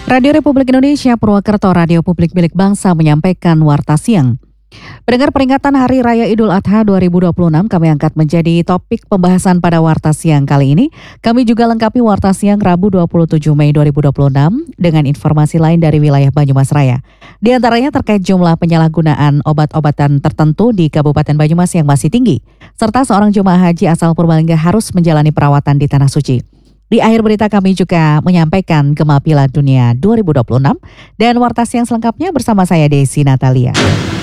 Radio Republik Indonesia Purwokerto, Radio Publik Milik Bangsa menyampaikan Warta Siang. Pendengar, peringatan Hari Raya Idul Adha 2026 kami angkat menjadi topik pembahasan pada Warta Siang kali ini. Kami juga lengkapi Warta Siang Rabu 27 Mei 2026 dengan informasi lain dari wilayah Banyumas Raya. Di antaranya terkait jumlah penyalahgunaan obat-obatan tertentu di Kabupaten Banyumas yang masih tinggi, serta seorang jemaah haji asal Purbalingga harus menjalani perawatan di Tanah Suci. Di akhir berita kami juga menyampaikan Gema Piala Dunia 2026 dan Warta Siang selengkapnya bersama saya Desi Natalia.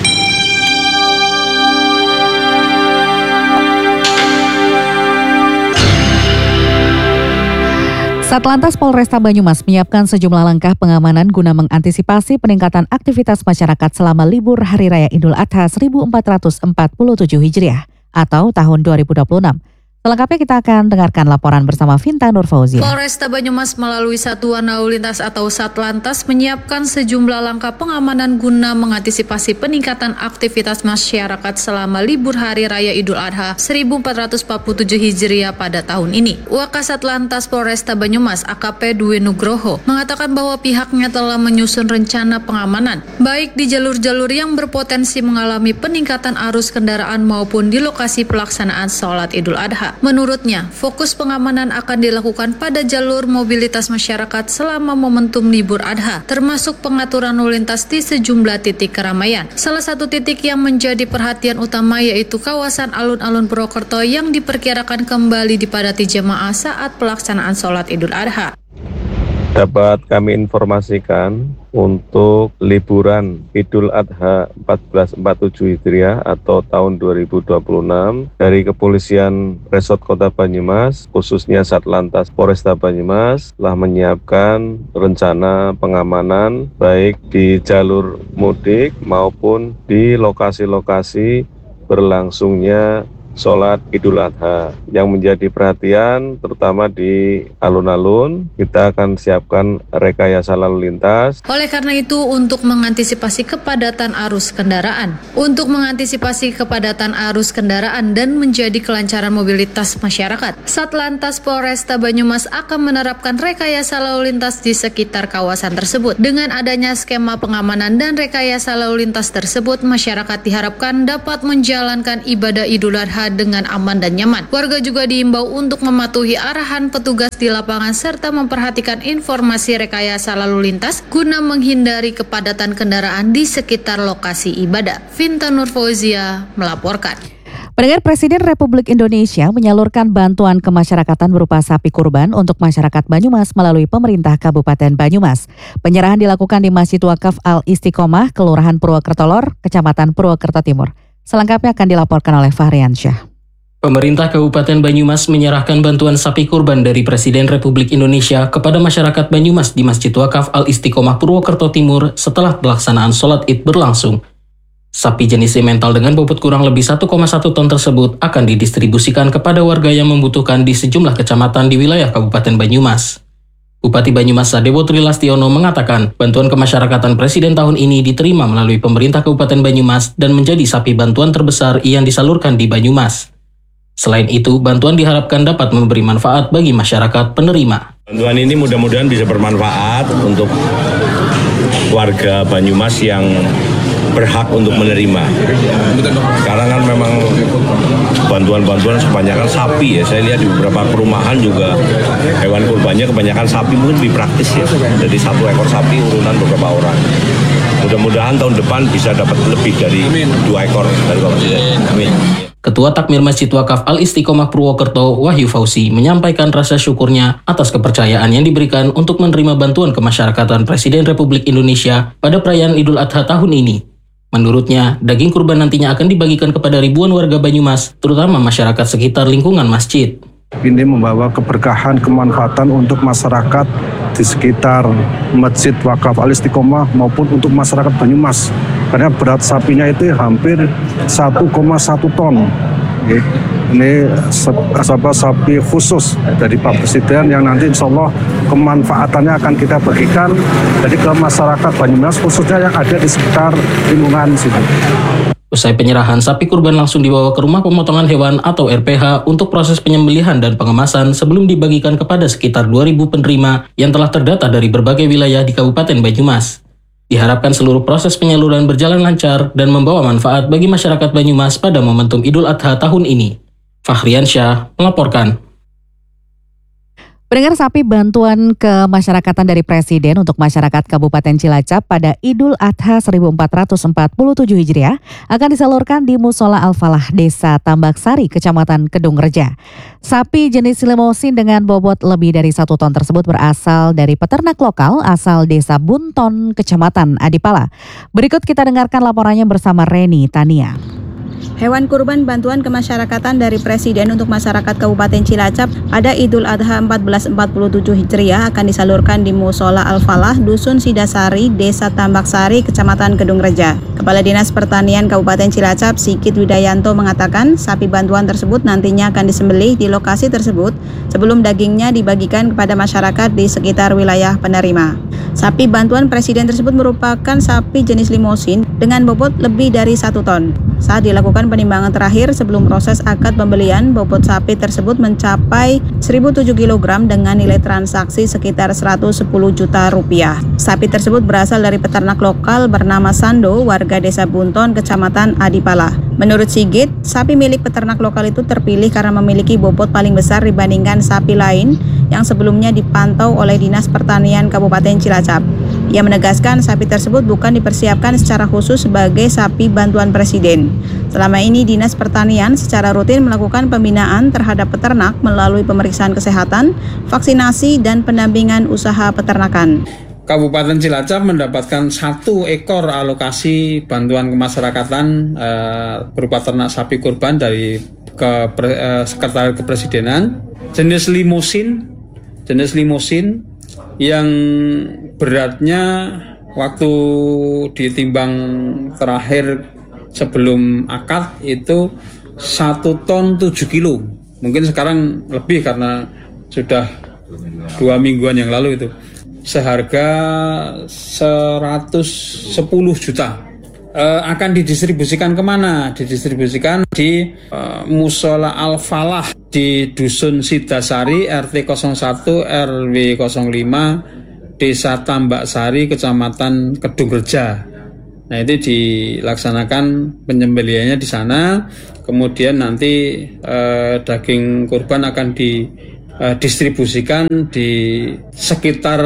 Satlantas Polresta Banyumas menyiapkan sejumlah langkah pengamanan guna mengantisipasi peningkatan aktivitas masyarakat selama libur Hari Raya Idul Adha 1447 Hijriah atau tahun 2026. Selengkapnya kita akan dengarkan laporan bersama Vinta Nurfauzia. Polresta Banyumas melalui Satuan Lalu Lintas atau Satlantas menyiapkan sejumlah langkah pengamanan guna mengantisipasi peningkatan aktivitas masyarakat selama libur Hari Raya Idul Adha 1447 Hijriah pada tahun ini. Wakasat Lantas Polresta Banyumas AKP Dwi Nugroho mengatakan bahwa pihaknya telah menyusun rencana pengamanan baik di jalur-jalur yang berpotensi mengalami peningkatan arus kendaraan maupun di lokasi pelaksanaan sholat Idul Adha. Menurutnya, fokus pengamanan akan dilakukan pada jalur mobilitas masyarakat selama momentum libur Adha, termasuk pengaturan lalu lintas di sejumlah titik keramaian. Salah satu titik yang menjadi perhatian utama yaitu kawasan alun-alun Purwokerto yang diperkirakan kembali dipadati jemaah saat pelaksanaan sholat Idul Adha. Dapat kami informasikan untuk liburan Idul Adha 1447 Hijriah atau tahun 2026 dari Kepolisian Resort Kota Banyumas, khususnya Satlantas Polresta Banyumas telah menyiapkan rencana pengamanan baik di jalur mudik maupun di lokasi-lokasi berlangsungnya sholat Idul Adha. Yang menjadi perhatian terutama di alun-alun, kita akan siapkan rekayasa lalu lintas. Oleh karena itu, untuk mengantisipasi kepadatan arus kendaraan, dan menjadi kelancaran mobilitas masyarakat, Satlantas Polresta Banyumas akan menerapkan rekayasa lalu lintas di sekitar kawasan tersebut. Dengan adanya skema pengamanan dan rekayasa lalu lintas tersebut, masyarakat diharapkan dapat menjalankan ibadah Idul Adha dengan aman dan nyaman. Warga juga diimbau untuk mematuhi arahan petugas di lapangan serta memperhatikan informasi rekayasa lalu lintas guna menghindari kepadatan kendaraan di sekitar lokasi ibadah. Vinta Nurfauzia melaporkan. Pendengar, Presiden Republik Indonesia menyalurkan bantuan kemasyarakatan berupa sapi kurban untuk masyarakat Banyumas melalui pemerintah Kabupaten Banyumas. Penyerahan dilakukan di Masjid Wakaf Al-Istiqomah, Kelurahan Purwokerto Lor, Kecamatan Purwokerto Timur. Selengkapnya akan dilaporkan oleh Fahrian Syah. Pemerintah Kabupaten Banyumas menyerahkan bantuan sapi kurban dari Presiden Republik Indonesia kepada masyarakat Banyumas di Masjid Wakaf Al-Istiqomah Purwokerto Timur setelah pelaksanaan sholat Id berlangsung. Sapi jenis simental dengan bobot kurang lebih 1,1 ton tersebut akan didistribusikan kepada warga yang membutuhkan di sejumlah kecamatan di wilayah Kabupaten Banyumas. Bupati Banyumas Sadewo Trilastiono mengatakan bantuan kemasyarakatan Presiden tahun ini diterima melalui pemerintah Kabupaten Banyumas dan menjadi sapi bantuan terbesar yang disalurkan di Banyumas. Selain itu, bantuan diharapkan dapat memberi manfaat bagi masyarakat penerima. Bantuan ini mudah-mudahan bisa bermanfaat untuk warga Banyumas yang berhak untuk menerima. Sekarang kan memang bantuan-bantuan kebanyakan sapi ya. Saya lihat di beberapa perumahan juga hewan kurbannya kebanyakan sapi, mungkin lebih praktis ya. Jadi 1 ekor sapi urunan beberapa orang. Mudah-mudahan tahun depan bisa dapat lebih dari 2 ekor dari Bapak Presiden. Amin. Ketua Takmir Masjid Wakaf Al-Istiqomah Purwokerto, Wahyu Fauzi, menyampaikan rasa syukurnya atas kepercayaan yang diberikan untuk menerima bantuan kemasyarakatan Presiden Republik Indonesia pada perayaan Idul Adha tahun ini. Menurutnya, daging kurban nantinya akan dibagikan kepada ribuan warga Banyumas, terutama masyarakat sekitar lingkungan masjid. Ini membawa keberkahan, kemanfaatan untuk masyarakat di sekitar Masjid Wakaf Al-Istiqomah maupun untuk masyarakat Banyumas. Karena berat sapinya itu hampir 1,1 ton. Ini sapi khusus dari Pak Presiden yang nanti insya Allah kemanfaatannya akan kita bagikan jadi ke masyarakat Banyumas khususnya yang ada di sekitar lingkungan situ. Usai penyerahan, sapi kurban langsung dibawa ke rumah pemotongan hewan atau RPH untuk proses penyembelihan dan pengemasan sebelum dibagikan kepada sekitar 2.000 penerima yang telah terdata dari berbagai wilayah di Kabupaten Banyumas. Diharapkan seluruh proses penyaluran berjalan lancar dan membawa manfaat bagi masyarakat Banyumas pada momentum Idul Adha tahun ini. Fahriansyah melaporkan. Pendengar, sapi bantuan kemasyarakatan dari Presiden untuk masyarakat Kabupaten Cilacap pada Idul Adha 1447 Hijriah akan disalurkan di Musola Al-Falah, Desa Tambak Sari, Kecamatan Kedung Reja. Sapi jenis limosin dengan bobot lebih dari 1 ton tersebut berasal dari peternak lokal asal Desa Bunton, Kecamatan Adipala. Berikut kita dengarkan laporannya bersama Reni Tania. Hewan kurban bantuan kemasyarakatan dari Presiden untuk masyarakat Kabupaten Cilacap pada Idul Adha 1447 Hijriah akan disalurkan di Musola Al-Falah, Dusun Sidasari, Desa Tambak Sari, Kecamatan Kedung Reja. Kepala Dinas Pertanian Kabupaten Cilacap, Sigit Widayanto, mengatakan sapi bantuan tersebut nantinya akan disembelih di lokasi tersebut sebelum dagingnya dibagikan kepada masyarakat di sekitar wilayah penerima. Sapi bantuan Presiden tersebut merupakan sapi jenis limosin dengan bobot lebih dari 1 ton. Saat dilakukan penimbangan terakhir sebelum proses akad pembelian, bobot sapi tersebut mencapai 1.007 kg dengan nilai transaksi sekitar 110 juta rupiah. Sapi tersebut berasal dari peternak lokal bernama Sando, warga Desa Bunton, Kecamatan Adipala. Menurut Sigit, sapi milik peternak lokal itu terpilih karena memiliki bobot paling besar dibandingkan sapi lain yang sebelumnya dipantau oleh Dinas Pertanian Kabupaten Cilacap. Ia menegaskan sapi tersebut bukan dipersiapkan secara khusus sebagai sapi bantuan Presiden. Selama ini Dinas Pertanian secara rutin melakukan pembinaan terhadap peternak melalui pemeriksaan kesehatan, vaksinasi, dan pendampingan usaha peternakan. Kabupaten Cilacap mendapatkan 1 ekor alokasi bantuan kemasyarakatan berupa ternak sapi kurban dari Sekretariat Kepresidenan jenis limosin yang beratnya waktu ditimbang terakhir sebelum akad itu 1 ton 7 kilo. Mungkin sekarang lebih karena sudah 2 mingguan yang lalu itu. Seharga 110 juta. Akan didistribusikan kemana? Didistribusikan di Musola Al-Falah di Dusun Sidasari, RT 01 RW 05, Desa Tambak Sari, Kecamatan Kedung Reja. Nah, itu dilaksanakan penyembelihannya di sana. Kemudian nanti daging kurban akan didistribusikan di sekitar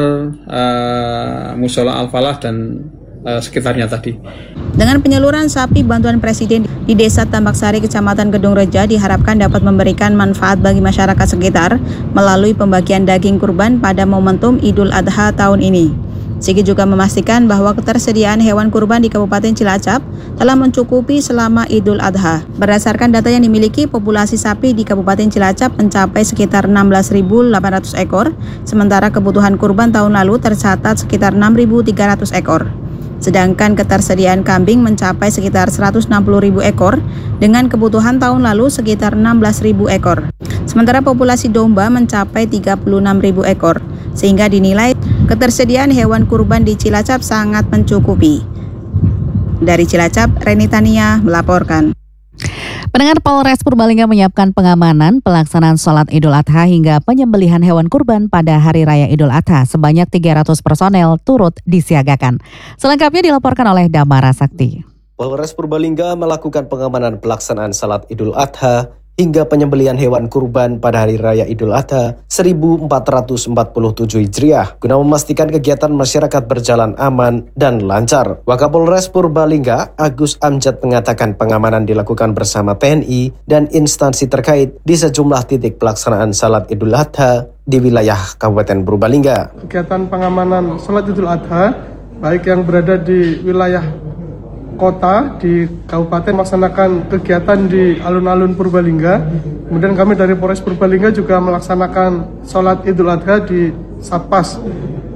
Musola Al-Falah dan sekitarnya tadi. Dengan penyaluran sapi bantuan Presiden di Desa Tambak Sari, Kecamatan Kedung Reja diharapkan dapat memberikan manfaat bagi masyarakat sekitar melalui pembagian daging kurban pada momentum Idul Adha tahun ini. Sigit juga memastikan bahwa ketersediaan hewan kurban di Kabupaten Cilacap telah mencukupi selama Idul Adha. Berdasarkan data yang dimiliki, populasi sapi di Kabupaten Cilacap mencapai sekitar 16.800 ekor, sementara kebutuhan kurban tahun lalu tercatat sekitar 6.300 ekor. Sedangkan ketersediaan kambing mencapai sekitar 160.000 ekor dengan kebutuhan tahun lalu sekitar 16.000 ekor. Sementara populasi domba mencapai 36.000 ekor, sehingga dinilai ketersediaan hewan kurban di Cilacap sangat mencukupi. Dari Cilacap, Reni Tania melaporkan. Pendengar, Polres Purbalingga menyiapkan pengamanan pelaksanaan sholat Idul Adha hingga penyembelihan hewan kurban pada Hari Raya Idul Adha. Sebanyak 300 personel turut disiagakan. Selengkapnya dilaporkan oleh Damara Sakti. Polres Purbalingga melakukan pengamanan pelaksanaan sholat Idul Adha hingga penyembelihan hewan kurban pada Hari Raya Idul Adha 1447 Hijriah guna memastikan kegiatan masyarakat berjalan aman dan lancar. Wakapolres Purbalingga Agus Amjad mengatakan pengamanan dilakukan bersama TNI dan instansi terkait di sejumlah titik pelaksanaan salat Idul Adha di wilayah Kabupaten Purbalingga. Kegiatan pengamanan salat Idul Adha baik yang berada di wilayah kota di kabupaten melaksanakan kegiatan di alun-alun Purbalingga. Kemudian kami dari Polres Purbalingga juga melaksanakan sholat Idul Adha di Satpas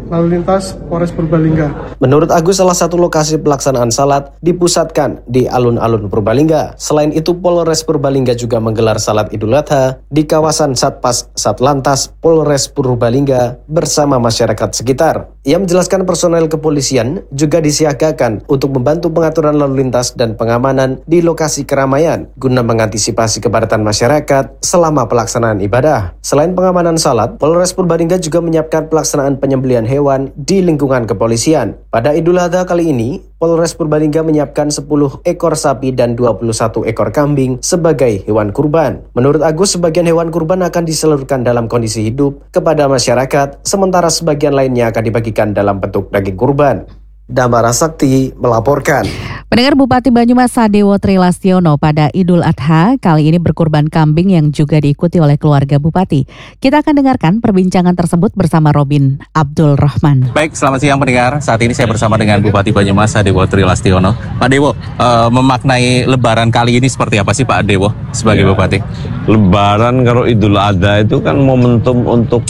lalu lintas Polres Purbalingga. Menurut Agus, salah satu lokasi pelaksanaan salat dipusatkan di alun-alun Purbalingga. Selain itu, Polres Purbalingga juga menggelar salat Idul Adha di kawasan Satpas Satlantas Polres Purbalingga bersama masyarakat sekitar. Ia menjelaskan personel kepolisian juga disiagakan untuk membantu pengaturan lalu lintas dan pengamanan di lokasi keramaian guna mengantisipasi kepadatan masyarakat selama pelaksanaan ibadah. Selain pengamanan salat, Polres Purbalingga juga menyiapkan pelaksanaan penyembelihan hewan di lingkungan kepolisian. Pada Idul Adha kali ini, Polres Purbalingga menyiapkan 10 ekor sapi dan 21 ekor kambing sebagai hewan kurban. Menurut Agus, sebagian hewan kurban akan disalurkan dalam kondisi hidup kepada masyarakat, sementara sebagian lainnya akan dibagikan dalam bentuk daging kurban. Damara Sakti melaporkan. Pendengar, Bupati Banyumas Sadewo Trilastiono pada Idul Adha kali ini berkurban kambing yang juga diikuti oleh keluarga Bupati. Kita akan dengarkan perbincangan tersebut bersama Robin Abdul Rahman. Baik, selamat siang pendengar. Saat ini saya bersama dengan Bupati Banyumas Sadewo Trilastiono. Pak Dewo, memaknai Lebaran kali ini seperti apa sih Pak Dewo sebagai Bupati? Lebaran kalau Idul Adha itu kan momentum untuk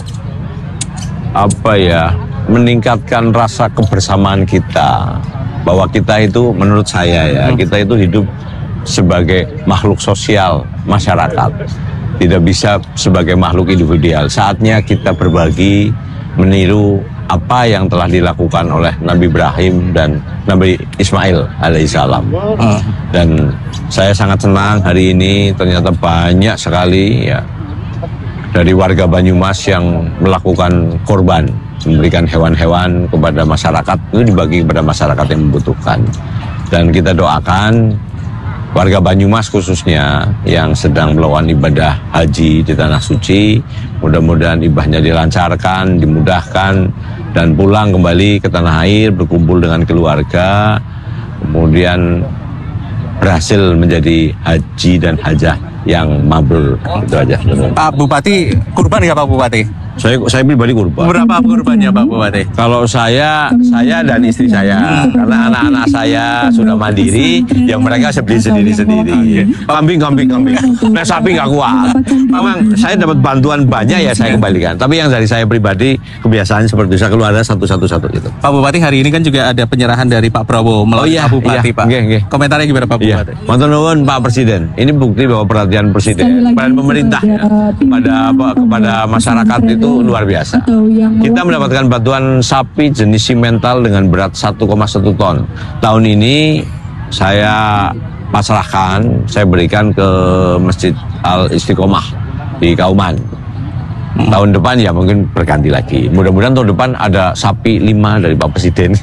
meningkatkan rasa kebersamaan kita, bahwa kita itu, menurut saya ya, kita itu hidup sebagai makhluk sosial masyarakat, tidak bisa sebagai makhluk individual. Saatnya kita berbagi, meniru apa yang telah dilakukan oleh Nabi Ibrahim dan Nabi Ismail alaihissalam. Dan saya sangat senang hari ini ternyata banyak sekali ya dari warga Banyumas yang melakukan korban, memberikan hewan-hewan kepada masyarakat, itu dibagi kepada masyarakat yang membutuhkan. Dan kita doakan warga Banyumas khususnya yang sedang melakukan ibadah haji di Tanah Suci, mudah-mudahan ibadahnya dilancarkan, dimudahkan, dan pulang kembali ke tanah air, berkumpul dengan keluarga, kemudian berhasil menjadi haji dan hajah yang mabrur. Itu aja. Pak Bupati, kurban nggak Pak Bupati? Saya pribadi kurban. Berapa kurbannya Pak Bupati? Kalau saya dan istri saya, karena anak-anak saya sudah mandiri, yang mereka beli sendiri-sendiri. Kambing. Nah, sapi nggak kuat. Memang saya dapat bantuan banyak ya saya kembalikan. Tapi yang dari saya pribadi kebiasaan seperti saya keluar satu-satu gitu. Pak Bupati, hari ini kan juga ada penyerahan dari Pak Prabowo melalui Pak Bupati, Pak. Komentarnya gimana Pak Bupati? Matur nuwun Pak Presiden. Ini bukti bahwa perhatian Presiden kepada pemerintah ya, kepada masyarakat itu luar biasa. Kita mendapatkan bantuan sapi jenis simental dengan berat 1,1 ton. Tahun ini saya pasrahkan, saya berikan ke Masjid Al-Istiqomah di Kauman. Tahun depan ya mungkin berganti lagi. Mudah-mudahan tahun depan ada sapi 5 dari Pak Presiden.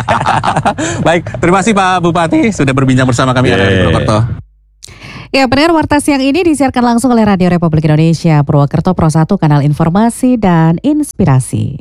Baik, terima kasih Pak Bupati sudah berbincang bersama kami dari Purwokerto. Ya, pendengar, Warta Siang ini disiarkan langsung oleh Radio Republik Indonesia Purwokerto Pro 1, kanal informasi dan inspirasi.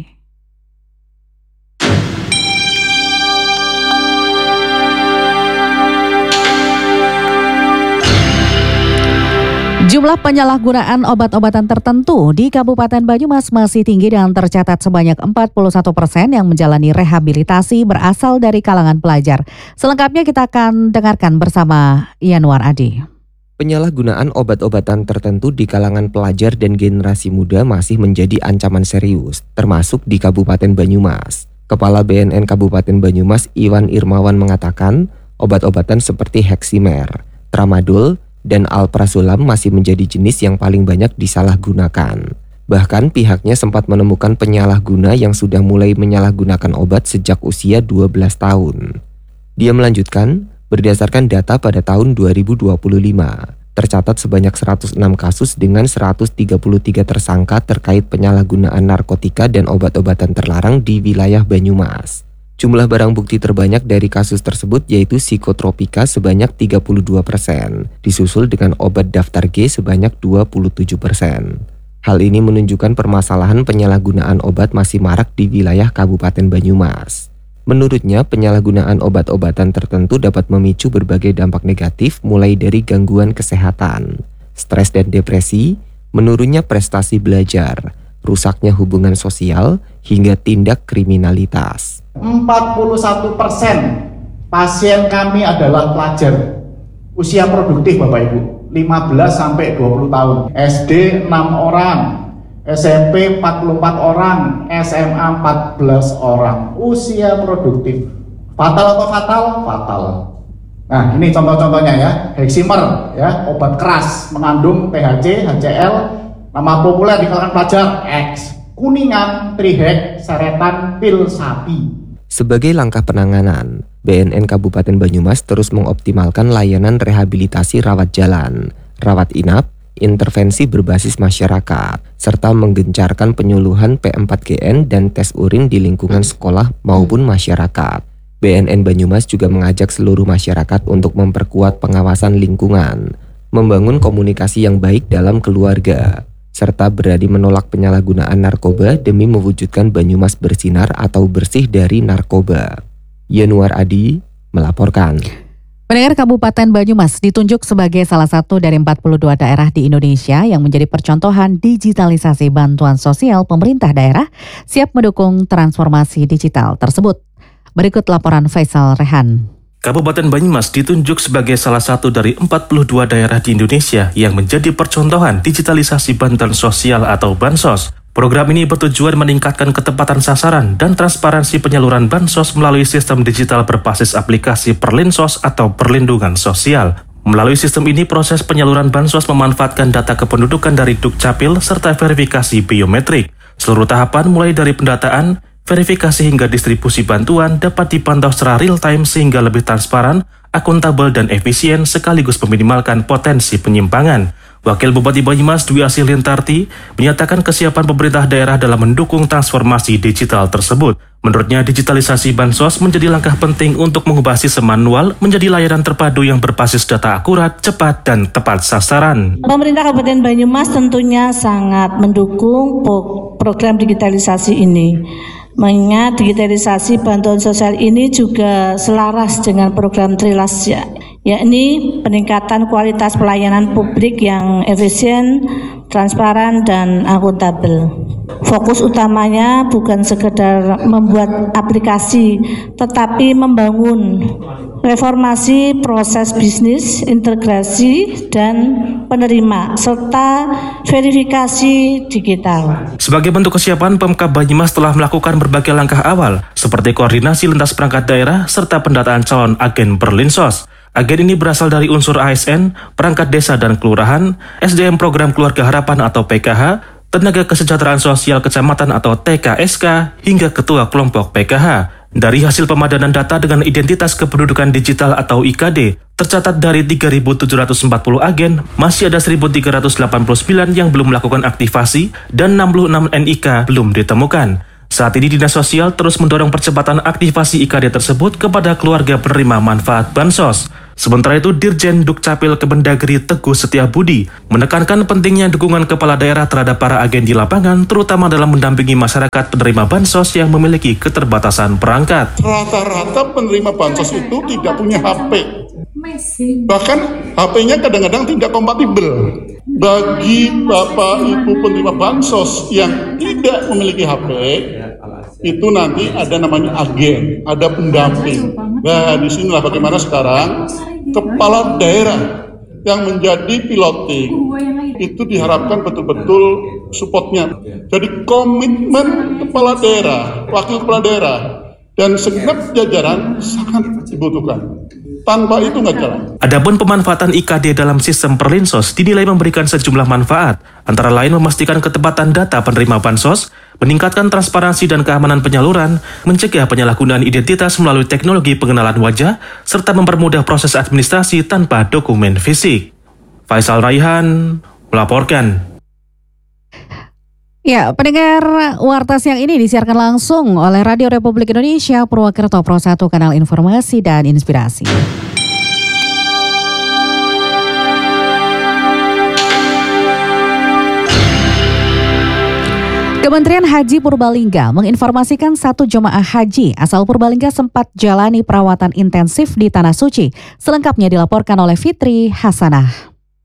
Jumlah penyalahgunaan obat-obatan tertentu di Kabupaten Banyumas masih tinggi dan tercatat sebanyak 41% yang menjalani rehabilitasi berasal dari kalangan pelajar. Selengkapnya kita akan dengarkan bersama Yanuar Adi. Penyalahgunaan obat-obatan tertentu di kalangan pelajar dan generasi muda masih menjadi ancaman serius, termasuk di Kabupaten Banyumas. Kepala BNN Kabupaten Banyumas Iwan Irmawan mengatakan, obat-obatan seperti Heximer, Tramadol, dan Alprazolam masih menjadi jenis yang paling banyak disalahgunakan. Bahkan pihaknya sempat menemukan penyalahguna yang sudah mulai menyalahgunakan obat sejak usia 12 tahun. Dia melanjutkan, berdasarkan data pada tahun 2025, tercatat sebanyak 106 kasus dengan 133 tersangka terkait penyalahgunaan narkotika dan obat-obatan terlarang di wilayah Banyumas. Jumlah barang bukti terbanyak dari kasus tersebut yaitu psikotropika sebanyak 32%, disusul dengan obat daftar G sebanyak 27%. Hal ini menunjukkan permasalahan penyalahgunaan obat masih marak di wilayah Kabupaten Banyumas. Menurutnya, penyalahgunaan obat-obatan tertentu dapat memicu berbagai dampak negatif mulai dari gangguan kesehatan, stres dan depresi, menurunnya prestasi belajar, rusaknya hubungan sosial, hingga tindak kriminalitas. 41% pasien kami adalah pelajar usia produktif Bapak Ibu, 15 sampai 20 tahun. SD 6 orang, SMP 44 orang, SMA 14 orang. Usia produktif. Fatal atau fatal? Fatal. Nah, ini contoh-contohnya ya. Heximer ya, obat keras mengandung THC, HCl, nama populer di kalangan pelajar X. Kuningan, trihek, seretan, pil sapi. Sebagai langkah penanganan, BNN Kabupaten Banyumas terus mengoptimalkan layanan rehabilitasi rawat jalan, rawat inap, intervensi berbasis masyarakat, serta menggencarkan penyuluhan P4GN dan tes urin di lingkungan sekolah maupun masyarakat. BNN Banyumas juga mengajak seluruh masyarakat untuk memperkuat pengawasan lingkungan, membangun komunikasi yang baik dalam keluarga, serta berani menolak penyalahgunaan narkoba demi mewujudkan Banyumas bersinar atau bersih dari narkoba. Yanuar Adi melaporkan. Pendengar, Kabupaten Banyumas ditunjuk sebagai salah satu dari 42 daerah di Indonesia yang menjadi percontohan digitalisasi bantuan sosial pemerintah daerah siap mendukung transformasi digital tersebut. Berikut laporan Faisal Rehan. Kabupaten Banyumas ditunjuk sebagai salah satu dari 42 daerah di Indonesia yang menjadi percontohan digitalisasi bantuan sosial atau Bansos. Program ini bertujuan meningkatkan ketepatan sasaran dan transparansi penyaluran Bansos melalui sistem digital berbasis aplikasi Perlinsos atau Perlindungan Sosial. Melalui sistem ini, proses penyaluran Bansos memanfaatkan data kependudukan dari Dukcapil serta verifikasi biometrik. Seluruh tahapan mulai dari pendataan, verifikasi hingga distribusi bantuan dapat dipantau secara real-time sehingga lebih transparan, akuntabel dan efisien sekaligus meminimalkan potensi penyimpangan. Wakil Bupati Banyumas Dwi Asih Lintarti menyatakan kesiapan pemerintah daerah dalam mendukung transformasi digital tersebut. Menurutnya, digitalisasi Bansos menjadi langkah penting untuk mengubah sistem manual menjadi layanan terpadu yang berbasis data akurat, cepat, dan tepat sasaran. Pemerintah Kabupaten Banyumas tentunya sangat mendukung program digitalisasi ini. Mengingat digitalisasi bantuan sosial ini juga selaras dengan program Trilas, yakni peningkatan kualitas pelayanan publik yang efisien, transparan, dan akuntabel. Fokus utamanya bukan sekedar membuat aplikasi, tetapi membangun reformasi proses bisnis, integrasi, dan penerima, serta verifikasi digital. Sebagai bentuk kesiapan, Pemkab Banyumas telah melakukan berbagai langkah awal, seperti koordinasi lintas perangkat daerah, serta pendataan calon agen Perlinsos. Agen ini berasal dari unsur ASN, perangkat desa dan kelurahan, SDM Program Keluarga Harapan atau PKH, Tenaga Kesejahteraan Sosial Kecamatan atau TKSK, hingga Ketua Kelompok PKH. Dari hasil pemadanan data dengan identitas kependudukan digital atau IKD, tercatat dari 3.740 agen, masih ada 1.389 yang belum melakukan aktivasi dan 66 NIK belum ditemukan. Saat ini Dinas Sosial terus mendorong percepatan aktivasi IKD tersebut kepada keluarga penerima manfaat Bansos. Sementara itu, Dirjen Dukcapil Kemendagri Teguh Setiabudi menekankan pentingnya dukungan kepala daerah terhadap para agen di lapangan, terutama dalam mendampingi masyarakat penerima Bansos yang memiliki keterbatasan perangkat. Rata-rata penerima Bansos itu tidak punya HP. Bahkan HP-nya kadang-kadang tidak kompatibel. Bagi Bapak Ibu penerima Bansos yang tidak memiliki HP, itu nanti ada namanya agen, ada pendamping. Nah, disinilah bagaimana sekarang kepala daerah yang menjadi piloting itu diharapkan betul-betul supportnya. Jadi komitmen kepala daerah, wakil kepala daerah, dan segenap jajaran sangat dibutuhkan. Tanpa itu nggak jalan. Adapun pemanfaatan IKD dalam sistem Perlinsos dinilai memberikan sejumlah manfaat, antara lain memastikan ketepatan data penerima Bansos, meningkatkan transparansi dan keamanan penyaluran, mencegah penyalahgunaan identitas melalui teknologi pengenalan wajah, serta mempermudah proses administrasi tanpa dokumen fisik. Faisal Raihan melaporkan. Ya, pendengar, Warta Siang ini disiarkan langsung oleh Radio Republik Indonesia Purwokerto Pro 1, kanal informasi dan inspirasi. Kementerian Haji Purbalingga menginformasikan 1 jemaah haji asal Purbalingga sempat jalani perawatan intensif di Tanah Suci. Selengkapnya dilaporkan oleh Fitri Hasanah.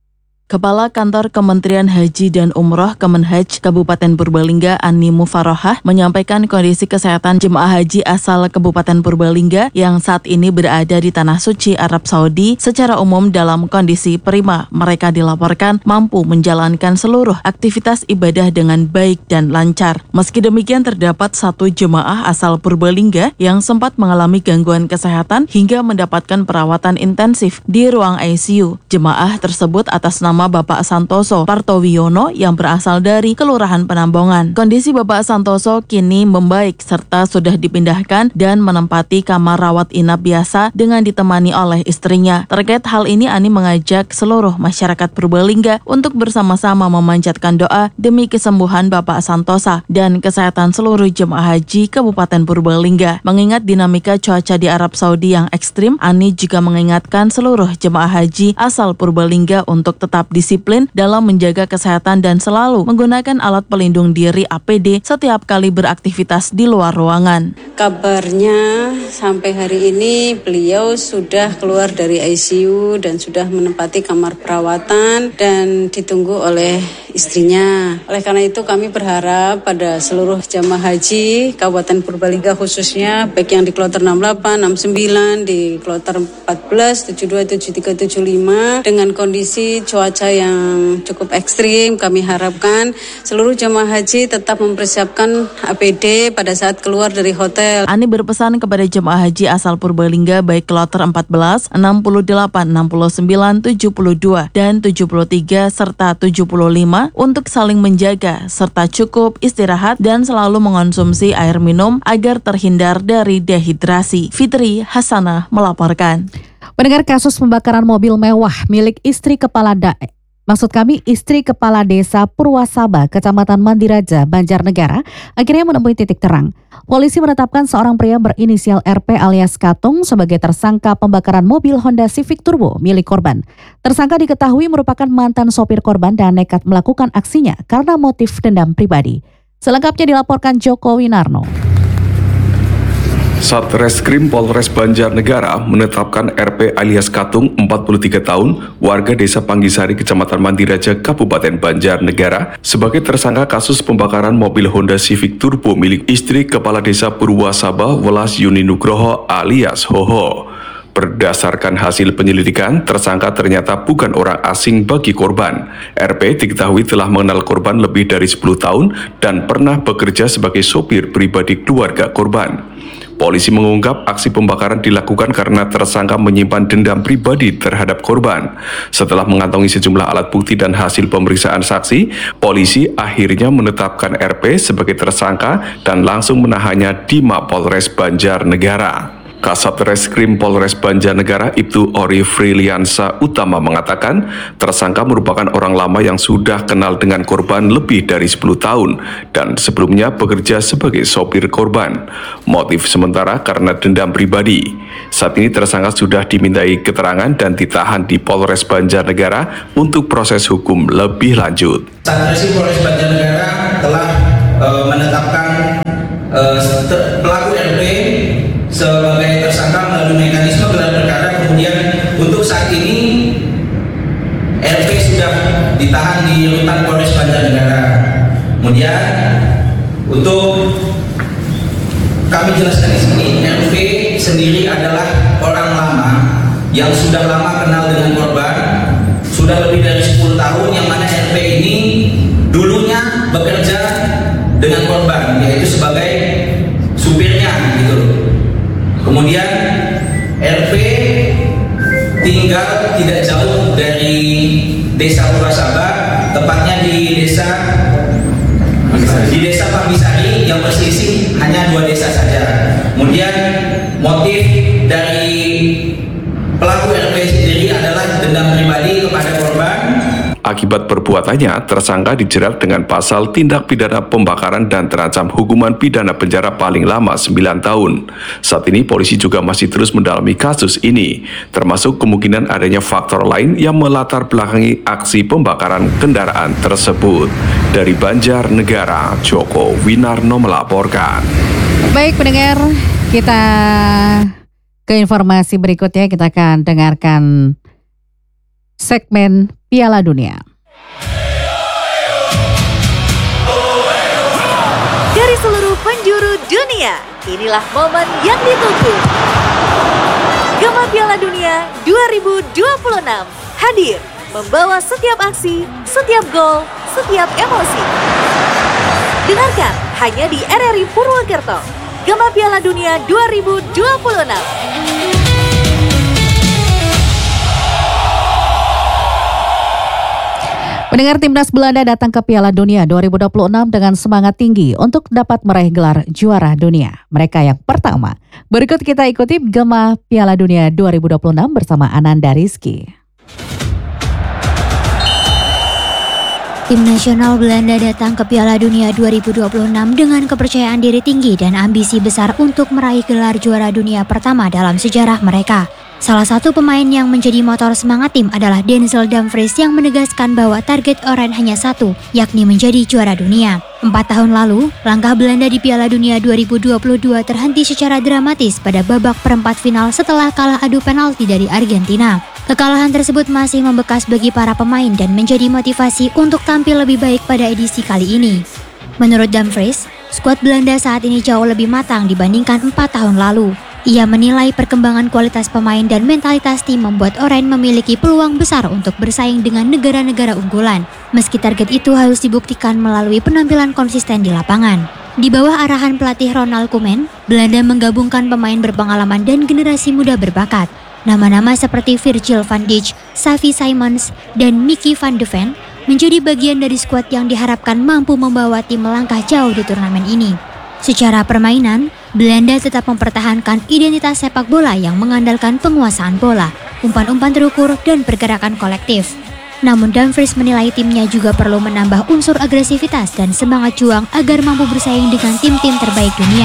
Kepala Kantor Kementerian Haji dan Umroh Kemenhaj Kabupaten Purbalingga Ani Mufarohah menyampaikan kondisi kesehatan jemaah haji asal Kabupaten Purbalingga yang saat ini berada di Tanah Suci Arab Saudi secara umum dalam kondisi prima. Mereka dilaporkan mampu menjalankan seluruh aktivitas ibadah dengan baik dan lancar. Meski demikian, terdapat satu jemaah asal Purbalingga yang sempat mengalami gangguan kesehatan hingga mendapatkan perawatan intensif di ruang ICU. Jemaah tersebut atas nama Bapak Santoso Partowiono yang berasal dari Kelurahan Penambongan. Kondisi Bapak Santoso kini membaik serta sudah dipindahkan dan menempati kamar rawat inap biasa dengan ditemani oleh istrinya. Terkait hal ini, Ani mengajak seluruh masyarakat Purbalingga untuk bersama-sama memanjatkan doa demi kesembuhan Bapak Santosa dan kesehatan seluruh jemaah haji Kabupaten Purbalingga. Mengingat dinamika cuaca di Arab Saudi yang ekstrim, Ani juga mengingatkan seluruh jemaah haji asal Purbalingga untuk tetap disiplin dalam menjaga kesehatan dan selalu menggunakan alat pelindung diri APD setiap kali beraktivitas di luar ruangan. Kabarnya sampai hari ini beliau sudah keluar dari ICU dan sudah menempati kamar perawatan dan ditunggu oleh istrinya. Oleh karena itu kami berharap pada seluruh jamaah haji Kabupaten Purbalingga khususnya baik yang di kloter 68, 69, di kloter 14, 72, 73, 75 dengan kondisi cuaca yang cukup ekstrim, kami harapkan seluruh jamaah haji tetap mempersiapkan APD pada saat keluar dari hotel. Ani berpesan kepada jemaah haji asal Purbalingga baik kloter 14, 68, 69, 72, dan 73 serta 75 untuk saling menjaga serta cukup istirahat dan selalu mengonsumsi air minum agar terhindar dari dehidrasi. Fitri Hasanah melaporkan. Pendengar, kasus pembakaran mobil mewah milik istri kepala Desa Purwasaba, Kecamatan Mandiraja, Banjarnegara, akhirnya menemui titik terang. Polisi menetapkan seorang pria berinisial RP alias Katung sebagai tersangka pembakaran mobil Honda Civic Turbo milik korban. Tersangka diketahui merupakan mantan sopir korban dan nekat melakukan aksinya karena motif dendam pribadi. Selengkapnya dilaporkan Joko Winarno. Satreskrim Polres Banjarnegara menetapkan RP alias Katung 43 tahun, warga Desa Panggisari, Kecamatan Mandiraja, Kabupaten Banjarnegara sebagai tersangka kasus pembakaran mobil Honda Civic Turbo milik istri Kepala Desa Purwasaba Welas Yuni Nugroho alias Hoho. Berdasarkan hasil penyelidikan, tersangka ternyata bukan orang asing bagi korban. RP diketahui telah mengenal korban lebih dari 10 tahun dan pernah bekerja sebagai sopir pribadi keluarga korban. Polisi mengungkap aksi pembakaran dilakukan karena tersangka menyimpan dendam pribadi terhadap korban. Setelah mengantongi sejumlah alat bukti dan hasil pemeriksaan saksi, polisi akhirnya menetapkan RP sebagai tersangka dan langsung menahannya di Mapolres Banjarnegara. Kasat Reskrim Polres Banjarnegara Ibtu Ori Friliansa Utama mengatakan tersangka merupakan orang lama yang sudah kenal dengan korban lebih dari 10 tahun dan sebelumnya bekerja sebagai sopir korban. Motif sementara karena dendam pribadi. Saat ini tersangka sudah dimintai keterangan dan ditahan di Polres Banjarnegara untuk proses hukum lebih lanjut. Satreskrim Polres Banjarnegara telah menetapkan pelaku RP sebagai tersangka melalui mekanisme gelar perkara. Kemudian untuk saat ini RP sudah ditahan di rutan Polres Banjarnegara. Kemudian untuk kami jelaskan di sini, RP sendiri adalah orang lama yang sudah lama kenal dengan korban, sudah lebih dari 10 tahun, yang mana RP ini dulunya bekerja dengan korban, yaitu sebagai supirnya gitu. Kemudian RP tinggal tidak jauh dari Desa Purwasaba, tepatnya di Desa Panggisari yang berselisih hanya 2 desa saja. Kemudian motif dari pelaku RP sendiri adalah dendam pribadi kepada korban. Akibat perbuatannya, tersangka dijerat dengan pasal tindak pidana pembakaran dan terancam hukuman pidana penjara paling lama 9 tahun. Saat ini polisi juga masih terus mendalami kasus ini, termasuk kemungkinan adanya faktor lain yang melatar belakangi aksi pembakaran kendaraan tersebut. Dari Banjarnegara, Joko Winarno melaporkan. Baik pendengar, kita ke informasi berikutnya. Kita akan dengarkan segmen Piala Dunia. Dari seluruh penjuru dunia, inilah momen yang ditunggu. Gema Piala Dunia 2026 hadir membawa setiap aksi, setiap gol, setiap emosi. Dengarkan hanya di RRI Purwokerto. Gema Piala Dunia 2026. Pendengar, timnas Belanda datang ke Piala Dunia 2026 dengan semangat tinggi untuk dapat meraih gelar juara dunia. Mereka yang pertama. Berikut kita ikuti Gema Piala Dunia 2026 bersama Ananda Rizky. Tim nasional Belanda datang ke Piala Dunia 2026 dengan kepercayaan diri tinggi dan ambisi besar untuk meraih gelar juara dunia pertama dalam sejarah mereka. Salah satu pemain yang menjadi motor semangat tim adalah Denzel Dumfries yang menegaskan bahwa target Oranje hanya satu, yakni menjadi juara dunia. 4 tahun lalu, langkah Belanda di Piala Dunia 2022 terhenti secara dramatis pada babak perempat final setelah kalah adu penalti dari Argentina. Kekalahan tersebut masih membekas bagi para pemain dan menjadi motivasi untuk tampil lebih baik pada edisi kali ini. Menurut Dumfries, skuad Belanda saat ini jauh lebih matang dibandingkan 4 tahun lalu. Ia menilai perkembangan kualitas pemain dan mentalitas tim membuat Oranje memiliki peluang besar untuk bersaing dengan negara-negara unggulan. Meski target itu harus dibuktikan melalui penampilan konsisten di lapangan. Di bawah arahan pelatih Ronald Koeman, Belanda menggabungkan pemain berpengalaman dan generasi muda berbakat. Nama-nama seperti Virgil van Dijk, Xavi Simons, dan Mickey van de Ven menjadi bagian dari skuad yang diharapkan mampu membawa tim melangkah jauh di turnamen ini. Secara permainan, Belanda tetap mempertahankan identitas sepak bola yang mengandalkan penguasaan bola, umpan-umpan terukur, dan pergerakan kolektif. Namun Dumfries menilai timnya juga perlu menambah unsur agresivitas dan semangat juang agar mampu bersaing dengan tim-tim terbaik dunia.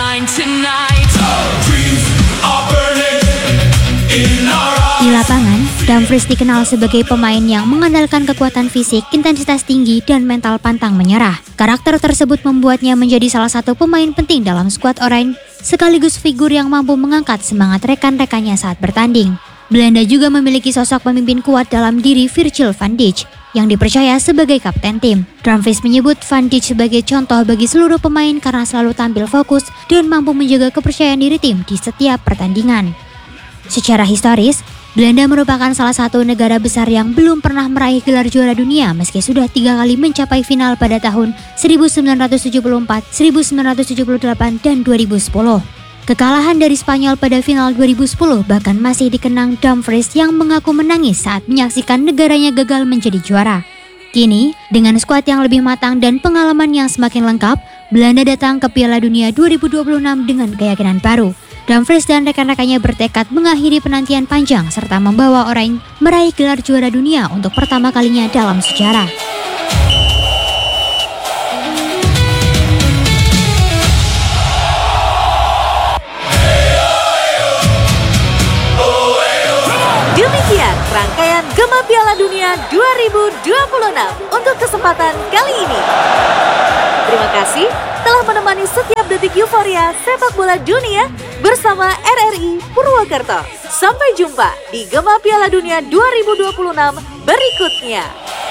Di lapangan, Dumfries dikenal sebagai pemain yang mengandalkan kekuatan fisik, intensitas tinggi, dan mental pantang menyerah. Karakter tersebut membuatnya menjadi salah satu pemain penting dalam skuad Oranje, sekaligus figur yang mampu mengangkat semangat rekan-rekannya saat bertanding. Belanda juga memiliki sosok pemimpin kuat dalam diri Virgil van Dijk, yang dipercaya sebagai kapten tim. Dumfries menyebut Van Dijk sebagai contoh bagi seluruh pemain karena selalu tampil fokus dan mampu menjaga kepercayaan diri tim di setiap pertandingan. Secara historis, Belanda merupakan salah satu negara besar yang belum pernah meraih gelar juara dunia meski sudah 3 kali mencapai final pada tahun 1974, 1978, dan 2010. Kekalahan dari Spanyol pada final 2010 bahkan masih dikenang Dumfries yang mengaku menangis saat menyaksikan negaranya gagal menjadi juara. Kini, dengan skuad yang lebih matang dan pengalaman yang semakin lengkap, Belanda datang ke Piala Dunia 2026 dengan keyakinan baru. Dumfries dan rekan-rekannya bertekad mengakhiri penantian panjang serta membawa Oranje meraih gelar juara dunia untuk pertama kalinya dalam sejarah. Demikian rangkaian Gema Piala Dunia 2026 untuk kesempatan kali ini. Terima kasih telah menemani setiap detik euforia sepak bola dunia bersama RRI Purwokerto. Sampai jumpa di Gema Piala Dunia 2026 berikutnya.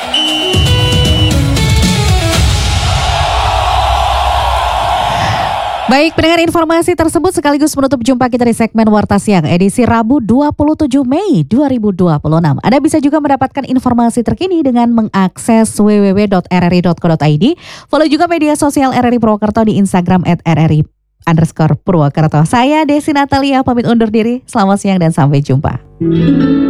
Baik, pendengar, informasi tersebut sekaligus menutup jumpa kita di segmen Warta Siang edisi Rabu 27 Mei 2026. Anda bisa juga mendapatkan informasi terkini dengan mengakses www.rri.co.id. Follow juga media sosial RRI Purwokerto di Instagram @rri_Purwokerto. Saya Desi Natalia pamit undur diri. Selamat siang dan sampai jumpa.